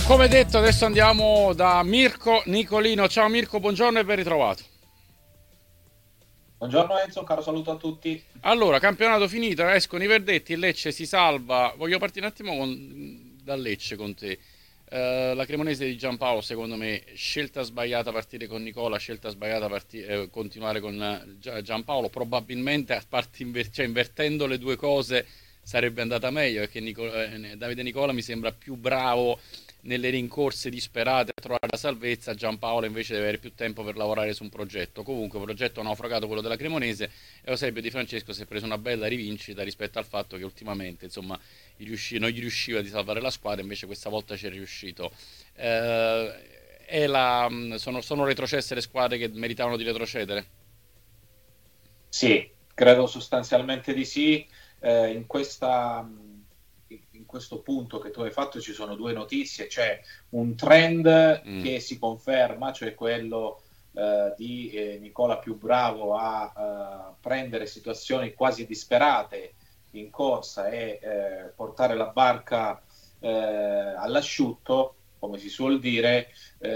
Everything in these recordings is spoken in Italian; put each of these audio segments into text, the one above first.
Come detto, adesso andiamo da Mirko Nicolino. Ciao Mirko, buongiorno e ben ritrovato. Buongiorno Enzo, un caro saluto a tutti. Allora, campionato finito, escono i verdetti, il Lecce si salva. Voglio partire un attimo dal Lecce con te. La Cremonese di Giampaolo, secondo me, scelta sbagliata partire con Nicola, scelta sbagliata continuare con Giampaolo. Probabilmente cioè, invertendo le due cose sarebbe andata meglio, perché Davide Nicola mi sembra più bravo nelle rincorse disperate a trovare la salvezza. Giampaolo invece deve avere più tempo per lavorare su un progetto. Comunque, progetto naufragato quello della Cremonese, e Eusebio Di Francesco si è preso una bella rivincita rispetto al fatto che ultimamente, insomma, non gli riusciva di salvare la squadra, invece questa volta ci è riuscito. Sono retrocesse le squadre che meritavano di retrocedere? Sì, credo sostanzialmente di sì. In questo punto che tu hai fatto ci sono due notizie. C'è un trend Mm. che si conferma, cioè quello di Nicola più bravo a prendere situazioni quasi disperate in corsa e portare la barca all'asciutto, come si suol dire,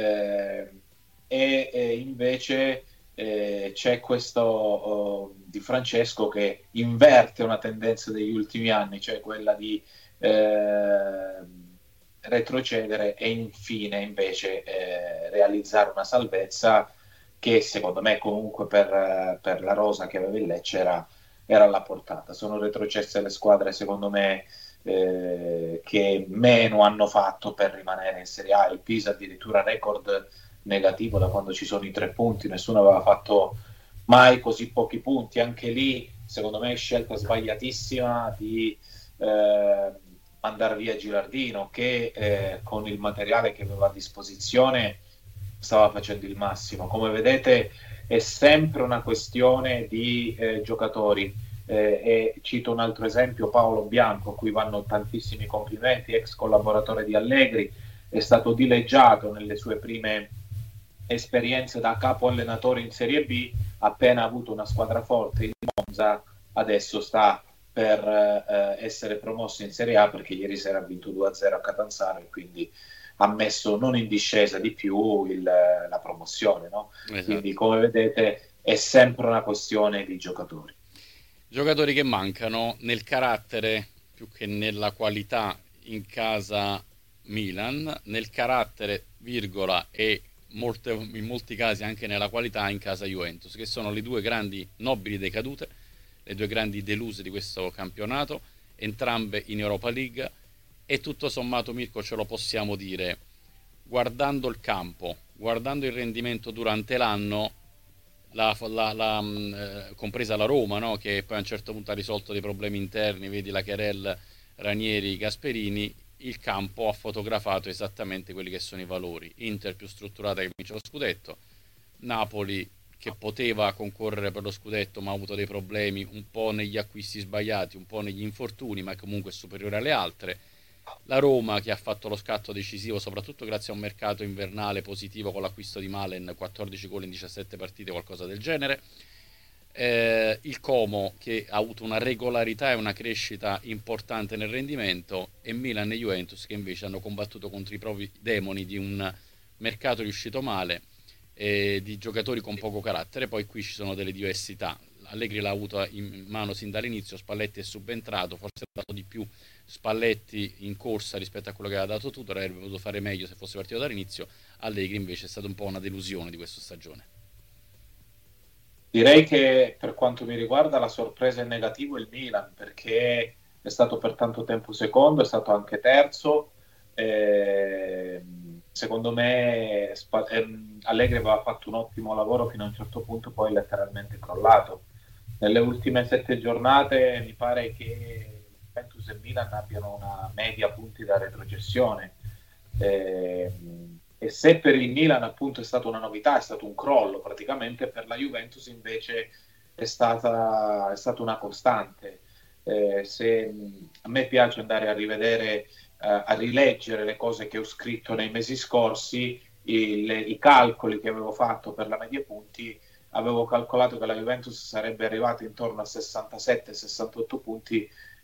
e invece c'è questo Di Francesco che inverte una tendenza degli ultimi anni, cioè quella di eh, retrocedere e infine invece realizzare una salvezza che secondo me comunque per la rosa che aveva il Lecce era alla portata. Sono retrocesse le squadre secondo me che meno hanno fatto per rimanere in Serie A. Il Pisa addirittura record negativo da quando ci sono i 3 punti, nessuno aveva fatto mai così pochi punti. Anche lì, secondo me, è scelta sbagliatissima di eh, mandare via Gilardino, che con il materiale che aveva a disposizione stava facendo il massimo. Come vedete, è sempre una questione di giocatori. E cito un altro esempio, Paolo Bianco, a cui vanno tantissimi complimenti, ex collaboratore di Allegri, è stato dileggiato nelle sue prime esperienze da capo allenatore in Serie B, appena avuto una squadra forte in Monza, adesso sta per essere promosso in Serie A perché ieri sera ha vinto 2-0 a Catanzaro e quindi ha messo non in discesa di più la promozione. No? Quindi Esatto. come vedete è sempre una questione di giocatori. Giocatori che mancano nel carattere più che nella qualità in casa Milan, nel carattere, virgola, e in molti casi anche nella qualità in casa Juventus, che sono le due grandi nobili decadute, le due grandi deluse di questo campionato, entrambe in Europa League, e tutto sommato, Mirko, ce lo possiamo dire, guardando il campo, guardando il rendimento durante l'anno, compresa la Roma, no? Che poi a un certo punto ha risolto dei problemi interni, vedi la Querel, Ranieri, Gasperini. Il campo ha fotografato esattamente quelli che sono i valori. Inter più strutturata che vince lo scudetto, Napoli che poteva concorrere per lo scudetto ma ha avuto dei problemi un po' negli acquisti sbagliati, un po' negli infortuni, ma comunque è superiore alle altre. La Roma che ha fatto lo scatto decisivo soprattutto grazie a un mercato invernale positivo con l'acquisto di Malen, 14 gol in 17 partite, qualcosa del genere. Il Como che ha avuto una regolarità e una crescita importante nel rendimento, e Milan e Juventus che invece hanno combattuto contro i propri demoni di un mercato riuscito male e di giocatori con poco carattere. Poi qui ci sono delle diversità. Allegri l'ha avuto in mano sin dall'inizio, Spalletti è subentrato, forse ha dato di più Spalletti in corsa rispetto a quello che aveva dato Tudor, avrebbe potuto fare meglio se fosse partito dall'inizio. Allegri invece è stata un po' una delusione di questa stagione. Direi che per quanto mi riguarda la sorpresa in negativo è il Milan perché è stato per tanto tempo secondo, è stato anche terzo. Secondo me Allegri aveva fatto un ottimo lavoro fino a un certo punto, poi letteralmente crollato. Nelle ultime 7 giornate mi pare che Juventus e Milan abbiano una media punti da retrocessione. Eh, e se per il Milan appunto è stata una novità, è stato un crollo praticamente, per la Juventus invece è stata una costante. A me piace andare a rivedere, a rileggere le cose che ho scritto nei mesi scorsi, i calcoli che avevo fatto per la media punti, avevo calcolato che la Juventus sarebbe arrivata intorno a 67-68 punti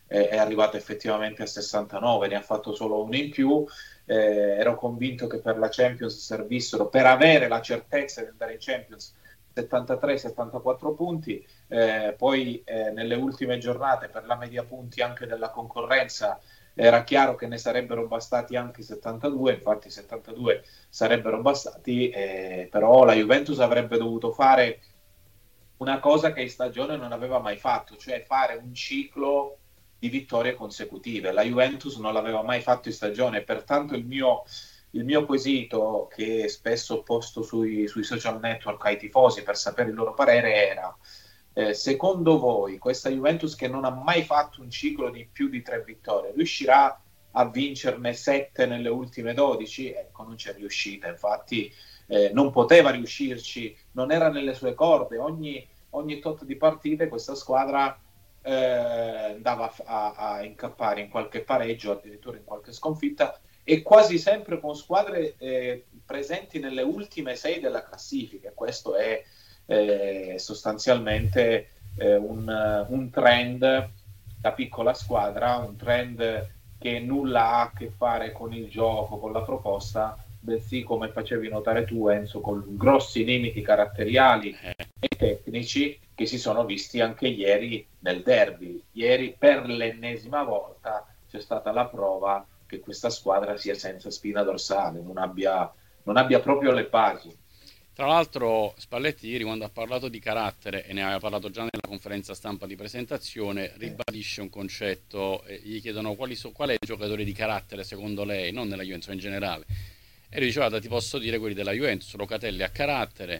è arrivato effettivamente a 69, ne ha fatto solo uno in più. Ero convinto che per la Champions servissero, per avere la certezza di andare in Champions, 73-74 punti. Poi nelle ultime giornate, per la media punti anche della concorrenza, era chiaro che ne sarebbero bastati anche 72, infatti 72 sarebbero bastati, però la Juventus avrebbe dovuto fare una cosa che in stagione non aveva mai fatto, cioè fare un ciclo di vittorie consecutive. La Juventus non l'aveva mai fatto in stagione, pertanto il mio quesito, che spesso ho posto sui social network ai tifosi per sapere il loro parere, era: secondo voi questa Juventus, che non ha mai fatto un ciclo di più di 3 vittorie, riuscirà a vincerne 7 nelle ultime 12? Ecco, non c'è riuscita, infatti non poteva riuscirci, non era nelle sue corde. Ogni tot di partite questa squadra andava a incappare in qualche pareggio, addirittura in qualche sconfitta, e quasi sempre con squadre presenti nelle ultime 6 della classifica. Questo è sostanzialmente un trend da piccola squadra, un trend che nulla ha a che fare con il gioco, con la proposta, bensì, come facevi notare tu, Enzo, con grossi limiti caratteriali e tecnici che si sono visti anche ieri nel derby. Ieri, per l'ennesima volta, c'è stata la prova che questa squadra sia senza spina dorsale, non abbia proprio le basi. Tra l'altro Spalletti ieri, quando ha parlato di carattere, e ne aveva parlato già nella conferenza stampa di presentazione, ribadisce un concetto, gli chiedono qual è il giocatore di carattere secondo lei, non nella Juventus, ma in generale. E lui dice: guarda, ti posso dire quelli della Juventus, Locatelli ha carattere.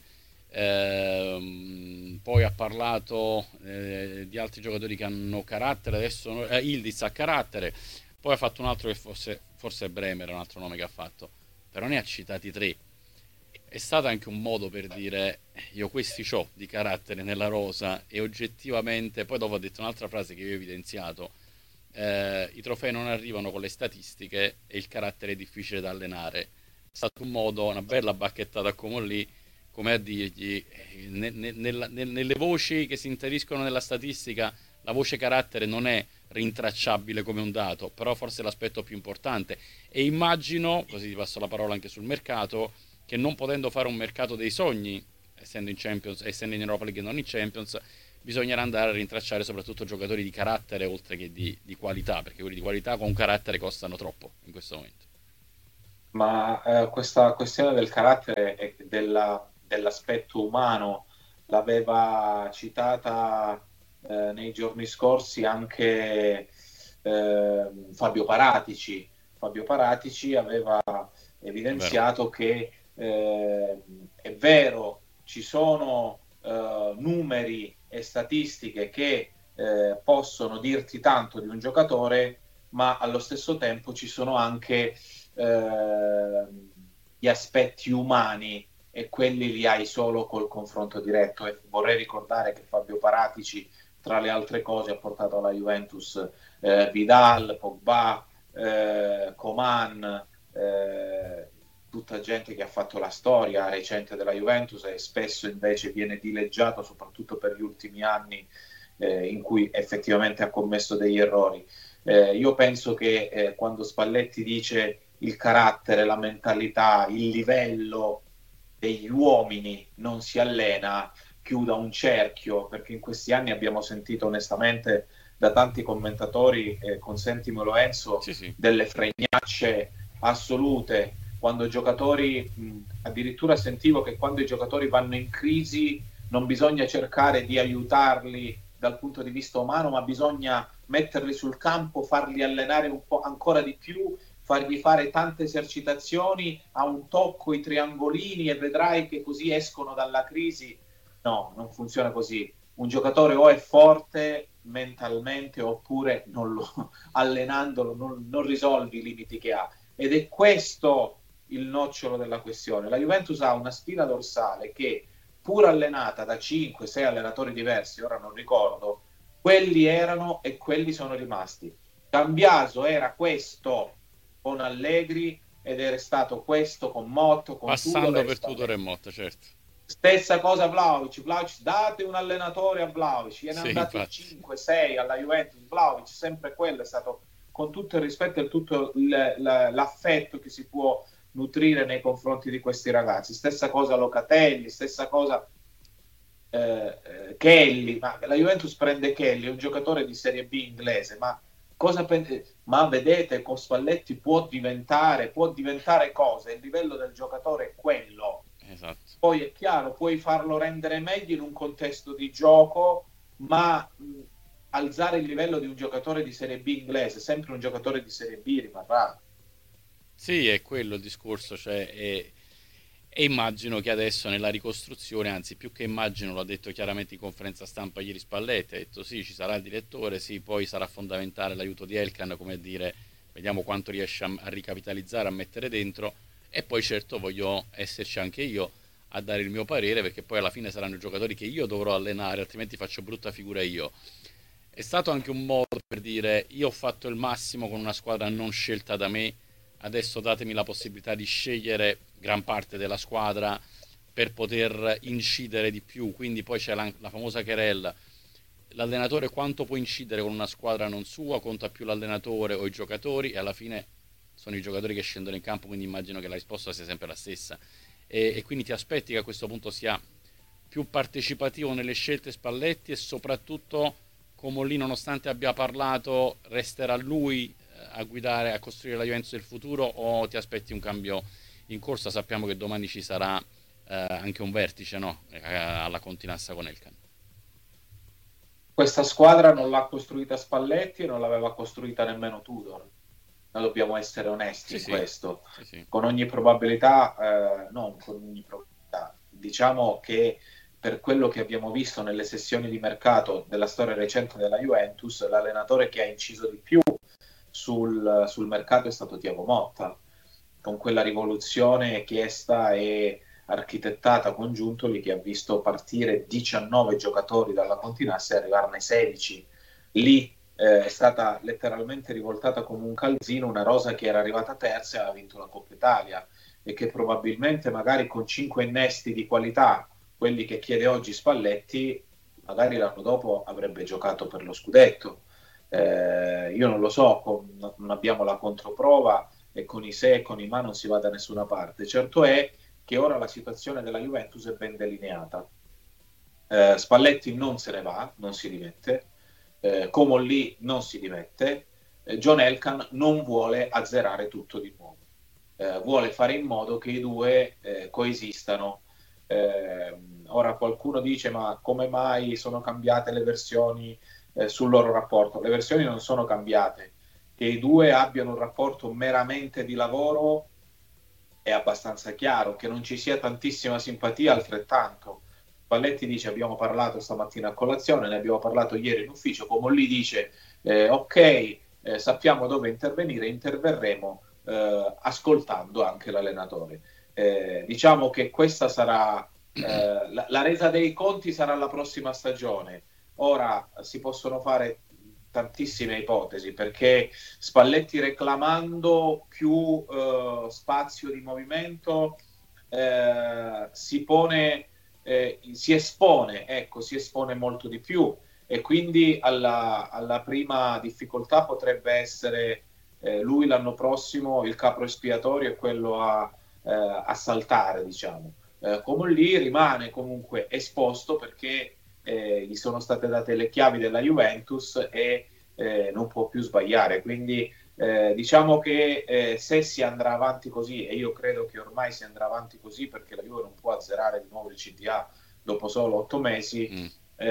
Poi ha parlato di altri giocatori che hanno carattere, adesso Ildiz ha carattere, poi ha fatto un altro che forse è Bremer, un altro nome che ha fatto, però ne ha citati tre. È stato anche un modo per dire: io questi c'ho di carattere nella rosa, e oggettivamente. Poi dopo ha detto un'altra frase che io ho evidenziato: i trofei non arrivano con le statistiche e il carattere è difficile da allenare. È stato un modo, una bella bacchettata come lì, come a dirgli, nelle voci che si inseriscono nella statistica, la voce carattere non è rintracciabile come un dato, però forse è l'aspetto più importante. E immagino, così ti passo la parola anche sul mercato, che non potendo fare un mercato dei sogni, essendo in Champions, essendo in Europa League e non in Champions, bisognerà andare a rintracciare soprattutto giocatori di carattere oltre che di qualità, perché quelli di qualità con carattere costano troppo in questo momento. Ma questa questione del carattere e dell'aspetto umano l'aveva citata nei giorni scorsi anche Fabio Paratici. Fabio Paratici aveva È vero. evidenziato che è vero, ci sono numeri e statistiche che possono dirti tanto di un giocatore, ma allo stesso tempo ci sono anche gli aspetti umani, e quelli li hai solo col confronto diretto. E vorrei ricordare che Fabio Paratici, tra le altre cose, ha portato alla Juventus Vidal, Pogba, Coman, tutta gente che ha fatto la storia recente della Juventus, e spesso invece viene dileggiato, soprattutto per gli ultimi anni in cui effettivamente ha commesso degli errori. Io penso che quando Spalletti dice il carattere, la mentalità, il livello degli uomini non si allena, chiuda un cerchio, perché in questi anni abbiamo sentito onestamente da tanti commentatori, consentimelo Enzo, Sì, sì. delle fregnacce assolute. Quando i giocatori, addirittura sentivo che quando i giocatori vanno in crisi non bisogna cercare di aiutarli dal punto di vista umano, ma bisogna metterli sul campo, farli allenare un po' ancora di più, fargli fare tante esercitazioni, a un tocco i triangolini, e vedrai che così escono dalla crisi. No, non funziona così. Un giocatore o è forte mentalmente, oppure allenandolo non risolvi i limiti che ha. Ed è questo il nocciolo della questione. La Juventus ha una spina dorsale che, pur allenata da 5-6 allenatori diversi, ora non ricordo, quelli erano e quelli sono rimasti. Cambiaso era questo con Allegri, ed era stato questo con Motto, con Tudor Passando e per Tudor e Spalletti. Motta, certo. Stessa cosa Vlahovic, date un allenatore a Vlahovic, gliene hanno Sì, dati infatti. 5-6 alla Juventus, Vlahovic sempre quello è stato, con tutto il rispetto e tutto l'affetto che si può nutrire nei confronti di questi ragazzi. Stessa cosa Locatelli, stessa cosa Kelly, ma la Juventus prende Kelly, un giocatore di Serie B inglese, ma ma vedete, con Spalletti può diventare cosa? Il livello del giocatore è quello. Esatto. Poi è chiaro, puoi farlo rendere meglio in un contesto di gioco, ma alzare il livello di un giocatore di Serie B inglese, sempre un giocatore di Serie B rimarrà. Sì, è quello il discorso, cioè, e immagino che adesso nella ricostruzione, anzi più che immagino, l'ha detto chiaramente in conferenza stampa ieri Spalletti, ha detto sì, ci sarà il direttore, sì, poi sarà fondamentale l'aiuto di Elkan, come a dire, vediamo quanto riesce a ricapitalizzare, a mettere dentro, e poi certo voglio esserci anche io a dare il mio parere, perché poi alla fine saranno giocatori che io dovrò allenare, altrimenti faccio brutta figura io. È stato anche un modo per dire io ho fatto il massimo con una squadra non scelta da me, adesso datemi la possibilità di scegliere gran parte della squadra per poter incidere di più. Quindi poi c'è la famosa querella, l'allenatore quanto può incidere con una squadra non sua, conta più l'allenatore o i giocatori, e alla fine sono i giocatori che scendono in campo, quindi immagino che la risposta sia sempre la stessa. E quindi ti aspetti che a questo punto sia più partecipativo nelle scelte Spalletti, e soprattutto come lì, nonostante abbia parlato, resterà lui a guidare, a costruire la Juventus del futuro, o ti aspetti un cambio in corsa? Sappiamo che domani ci sarà anche un vertice, no? Alla Continassa con Elkan. Questa squadra non l'ha costruita Spalletti e non l'aveva costruita nemmeno Tudor. Noi dobbiamo essere onesti Sì, in sì, questo. sì, sì. Con ogni probabilità, non con ogni probabilità, diciamo che per quello che abbiamo visto nelle sessioni di mercato della storia recente della Juventus, l'allenatore che ha inciso di più sul mercato è stato Thiago Motta, con quella rivoluzione chiesta e architettata con Giuntoli che ha visto partire 19 giocatori dalla Continassa e arrivarne 16. Lì è stata letteralmente rivoltata come un calzino una rosa che era arrivata terza e aveva vinto la Coppa Italia e che probabilmente magari con 5 innesti di qualità, quelli che chiede oggi Spalletti, magari l'anno dopo avrebbe giocato per lo scudetto. Io non lo so, non abbiamo la controprova e con i se e con i ma non si va da nessuna parte. Certo è che ora la situazione della Juventus è ben delineata. Spalletti non se ne va, non si dimette, Comolli non si dimette, John Elkann non vuole azzerare tutto di nuovo, vuole fare in modo che i due coesistano. Ora qualcuno dice ma come mai sono cambiate le versioni sul loro rapporto? Le versioni non sono cambiate, che i due abbiano un rapporto meramente di lavoro è abbastanza chiaro, che non ci sia tantissima simpatia altrettanto. Spalletti dice abbiamo parlato stamattina a colazione, ne abbiamo parlato ieri in ufficio, Comolli dice ok, sappiamo dove intervenire, interverremo ascoltando anche l'allenatore. Diciamo che questa sarà la resa dei conti sarà la prossima stagione. Ora si possono fare tantissime ipotesi perché Spalletti reclamando più spazio di movimento si pone si espone, ecco, si espone molto di più e quindi alla prima difficoltà potrebbe essere lui l'anno prossimo il capro espiatorio e quello a saltare, diciamo. Come lì rimane comunque esposto perché gli sono state date le chiavi della Juventus e non può più sbagliare. Quindi diciamo che se si andrà avanti così, e io credo che ormai si andrà avanti così perché la Juve non può azzerare di nuovo il CDA dopo solo 8 mesi, Mm.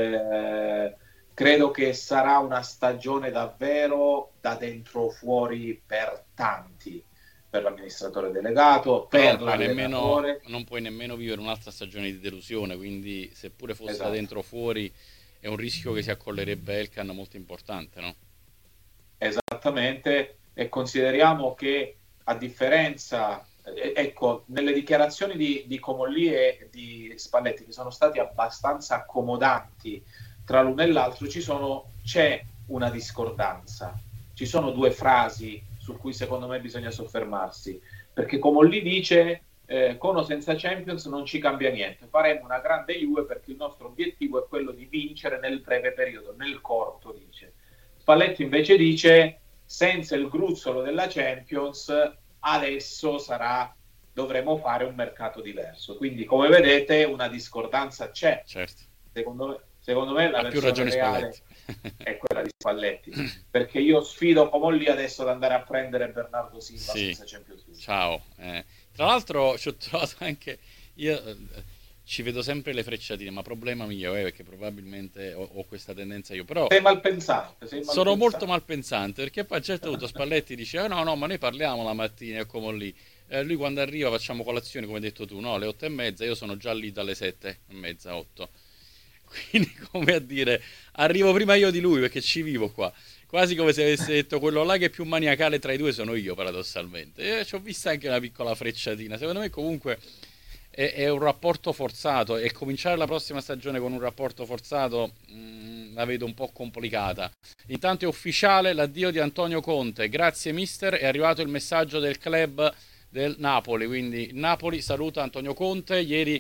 credo che sarà una stagione davvero da dentro fuori per tanti, per l'amministratore delegato, Però per l'allenatore. non puoi nemmeno vivere un'altra stagione di delusione, quindi seppure fosse da Esatto. dentro o fuori è un rischio che si accollerebbe Elkan molto importante, no? Esattamente, e consideriamo che a differenza, ecco, nelle dichiarazioni di Comolli e di Spalletti, che sono stati abbastanza accomodanti tra l'uno e l'altro, c'è una discordanza. Ci sono due frasi su cui secondo me bisogna soffermarsi, perché Comolli dice con o senza Champions non ci cambia niente, faremo una grande Juve perché il nostro obiettivo è quello di vincere nel breve periodo, nel corto, dice. Spalletti invece dice senza il gruzzolo della Champions adesso dovremo fare un mercato diverso. Quindi come vedete una discordanza c'è. Certo. Secondo me la Ha più versione ragione reale Spalletti. è quella di Spalletti, perché io sfido Comolli adesso ad andare a prendere Bernardo Silva Sì, senza Champions League. ciao. Tra l'altro ci ho trovato anche io, ci vedo sempre le frecciatine, ma problema mio, perché probabilmente ho questa tendenza io, però Sei malpensante, sei sono molto malpensante. malpensante, perché poi a un certo punto Spalletti dice, no, no, ma noi parliamo la mattina, è come lì. Lui quando arriva facciamo colazione, come hai detto tu, no, alle 8:30, io sono già lì dalle 7:30, 8. Quindi, come a dire, arrivo prima io di lui perché ci vivo qua. Quasi come se avesse detto quello là che è più maniacale tra i due sono io, paradossalmente. E ci ho visto anche una piccola frecciatina. Secondo me, comunque, è un rapporto forzato. E cominciare la prossima stagione con un rapporto forzato la vedo un po' complicata. Intanto è ufficiale l'addio di Antonio Conte. Grazie, mister. È arrivato il messaggio del club del Napoli. Quindi, il Napoli saluta Antonio Conte. Ieri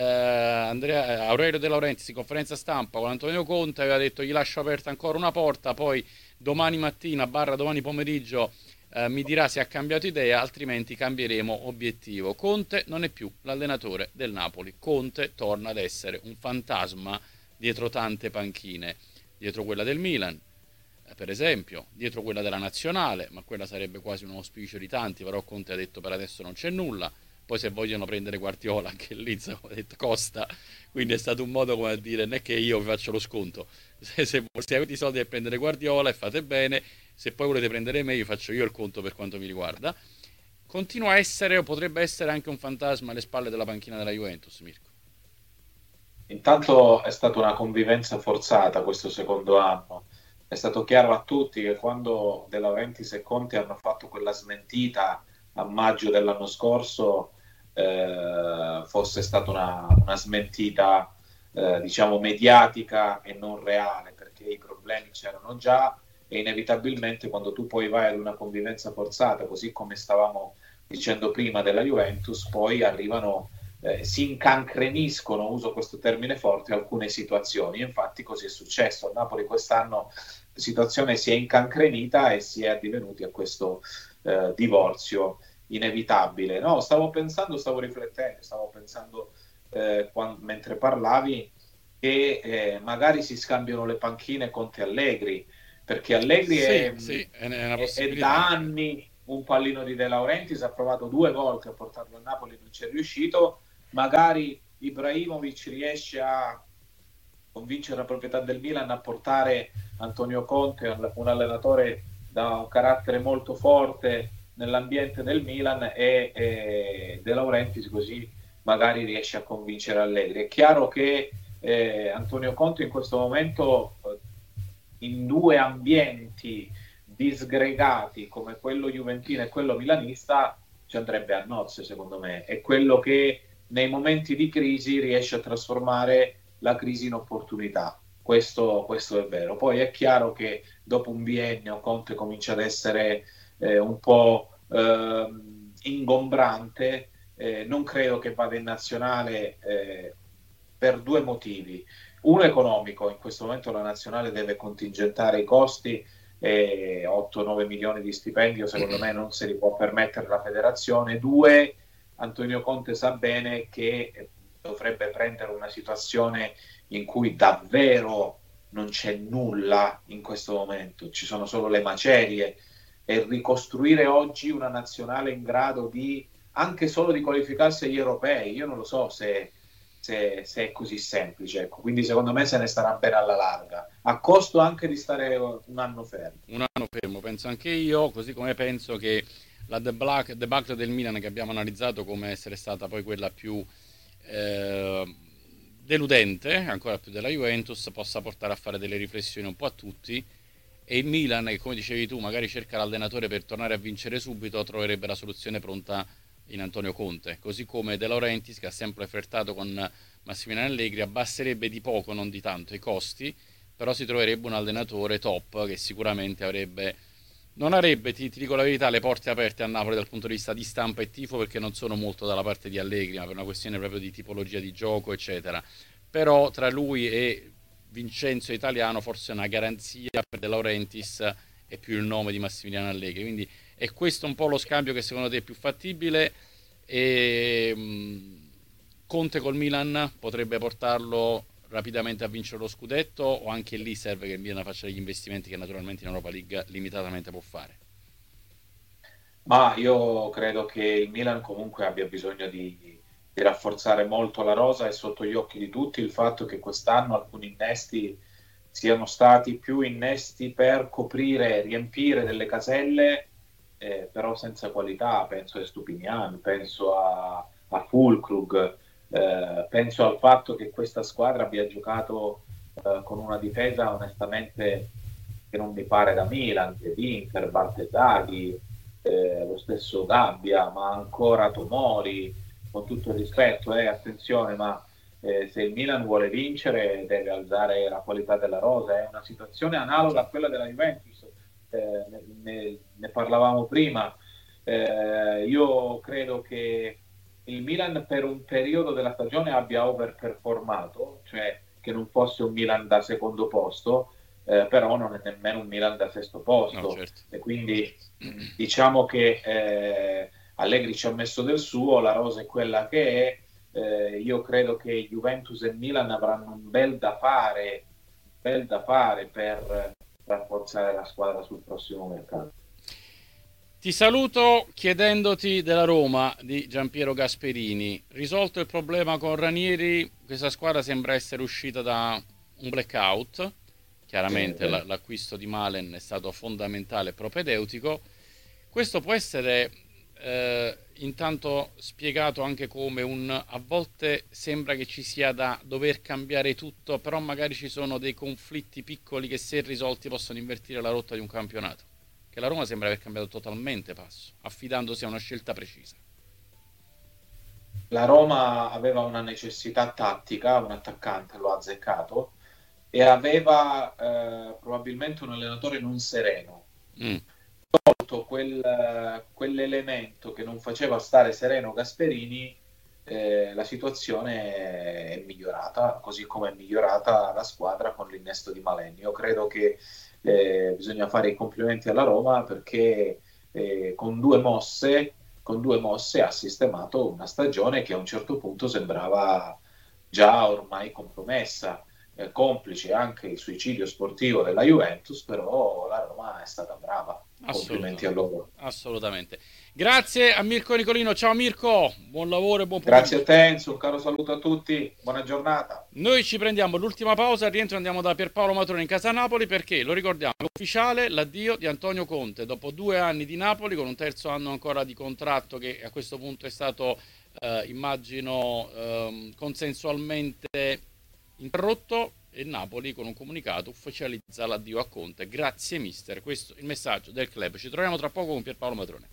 Aurelio De Laurentiis in conferenza stampa con Antonio Conte aveva detto gli lascio aperta ancora una porta, poi domani mattina barra domani pomeriggio mi dirà se ha cambiato idea, altrimenti cambieremo obiettivo. Conte non è più l'allenatore del Napoli, Conte torna ad essere un fantasma dietro tante panchine, dietro quella del Milan per esempio, dietro quella della nazionale, ma quella sarebbe quasi un auspicio di tanti, però Conte ha detto per adesso non c'è nulla. Poi se vogliono prendere Guardiola, anche lì, come ha detto, costa. Quindi è stato un modo come a dire, non è che io vi faccio lo sconto. Se avete i soldi per prendere Guardiola e fate bene, se poi volete prendere me, vi faccio io il conto per quanto mi riguarda. Continua a essere, o potrebbe essere anche un fantasma alle spalle della panchina della Juventus, Mirko. Intanto è stata una convivenza forzata questo secondo anno. È stato chiaro a tutti che quando De Laurentiis e Conte hanno fatto quella smentita a maggio dell'anno scorso, fosse stata una smentita, diciamo, mediatica e non reale, perché i problemi c'erano già e inevitabilmente quando tu poi vai ad una convivenza forzata, così come stavamo dicendo prima della Juventus, poi arrivano si incancreniscono, uso questo termine forte, alcune situazioni. Infatti così è successo. A Napoli quest'anno la situazione si è incancrenita e si è addivenuti a questo divorzio inevitabile. No, stavo riflettendo, mentre parlavi che magari si scambiano le panchine Conte e Allegri, perché Allegri Sì, sì, è una è possibilità da anche. anni un pallino di De Laurentiis, ha provato 2 volte a portarlo a Napoli, non ci è riuscito. Magari Ibrahimovic riesce a convincere la proprietà del Milan a portare Antonio Conte, un allenatore da un carattere molto forte nell'ambiente del Milan, e De Laurentiis così magari riesce a convincere Allegri. È chiaro che Antonio Conte in questo momento in due ambienti disgregati come quello juventino e quello milanista ci andrebbe a nozze, secondo me. È quello che nei momenti di crisi riesce a trasformare la crisi in opportunità. Questo è vero. Poi è chiaro che dopo un biennio Conte comincia ad essere un po' ingombrante. Non credo che vada in nazionale per due motivi. Uno economico, in questo momento la nazionale deve contingentare i costi, 8-9 milioni di stipendio secondo me non se li può permettere la federazione. Due, Antonio Conte sa bene che dovrebbe prendere una situazione in cui davvero non c'è nulla in questo momento, ci sono solo le macerie, e ricostruire oggi una nazionale in grado di anche solo di qualificarsi agli europei, io non lo so se è così semplice, ecco. Quindi secondo me se ne starà bene alla larga, a costo anche di stare un anno fermo. Un anno fermo, penso anche io, così come penso che la debacle del Milan che abbiamo analizzato come essere stata poi quella più eh, deludente, ancora più della Juventus, possa portare a fare delle riflessioni un po' a tutti, e il Milan, che come dicevi tu magari cerca l'allenatore per tornare a vincere subito, troverebbe la soluzione pronta in Antonio Conte, così come De Laurentiis, che ha sempre flirtato con Massimiliano Allegri, abbasserebbe di poco, non di tanto, i costi, però si troverebbe un allenatore top che sicuramente avrebbe non avrebbe, ti dico la verità, le porte aperte a Napoli dal punto di vista di stampa e tifo, perché non sono molto dalla parte di Allegri, ma per una questione proprio di tipologia di gioco, eccetera. Però tra lui e Vincenzo Italiano forse una garanzia per De Laurentiis è più il nome di Massimiliano Allegri. Quindi è questo un po' lo scambio che secondo te è più fattibile? E Conte col Milan potrebbe portarlo rapidamente a vincere lo scudetto, o anche lì serve che il Milan faccia degli investimenti che naturalmente in Europa League limitatamente può fare? Ma io credo che il Milan comunque abbia bisogno di rafforzare molto la rosa. E sotto gli occhi di tutti il fatto che quest'anno alcuni innesti siano stati più innesti per coprire, riempire delle caselle, però senza qualità. Penso a Stupinian, penso a Fulkrug, penso al fatto che questa squadra abbia giocato con una difesa onestamente che non mi pare da Milan, che Inter, Bartesaghi, lo stesso Gabbia, ma ancora Tomori, con tutto il rispetto, attenzione, ma se il Milan vuole vincere deve alzare la qualità della rosa. È una situazione analoga a quella della Juventus, ne parlavamo prima. Io credo che il Milan per un periodo della stagione abbia overperformato, cioè che non fosse un Milan da secondo posto, però non è nemmeno un Milan da sesto No, posto. certo. E quindi diciamo che Allegri ci ha messo del suo, la rosa è quella che è. Io credo che Juventus e Milan avranno un bel da fare per rafforzare la squadra sul prossimo mercato. Ti saluto chiedendoti della Roma di Giampiero Gasperini. Risolto il problema con Ranieri, questa squadra sembra essere uscita da un blackout. Chiaramente l'acquisto di Malen è stato fondamentale e propedeutico. Questo può essere intanto spiegato anche come a volte sembra che ci sia da dover cambiare tutto, però magari ci sono dei conflitti piccoli che, se risolti, possono invertire la rotta di un campionato. Che la Roma sembra aver cambiato totalmente passo, affidandosi a una scelta precisa. La Roma aveva una necessità tattica, un attaccante lo ha azzeccato, e aveva probabilmente un allenatore non sereno. Mm. Quell'elemento che non faceva stare sereno Gasperini, la situazione è migliorata, così come è migliorata la squadra con l'innesto di Maleni. Io credo che bisogna fare i complimenti alla Roma perché con due mosse ha sistemato una stagione che a un certo punto sembrava già ormai compromessa, complice anche il suicidio sportivo della Juventus, però la Roma è stata brava. Complimenti a Assolutamente, loro. assolutamente. Grazie a Mirko Nicolino. Ciao Mirko, buon lavoro e buon Grazie a pomeriggio. te Enzo, un caro saluto a tutti, buona giornata. Noi ci prendiamo l'ultima pausa, al rientro andiamo da Pierpaolo Matrone in casa Napoli, perché, lo ricordiamo, è ufficiale l'addio di Antonio Conte. Dopo 2 anni di Napoli, con un terzo anno ancora di contratto che a questo punto è stato, immagino, consensualmente interrotto, e Napoli con un comunicato ufficializza l'addio a Conte. Grazie mister, questo è il messaggio del club. Ci troviamo tra poco con Pierpaolo Matrone.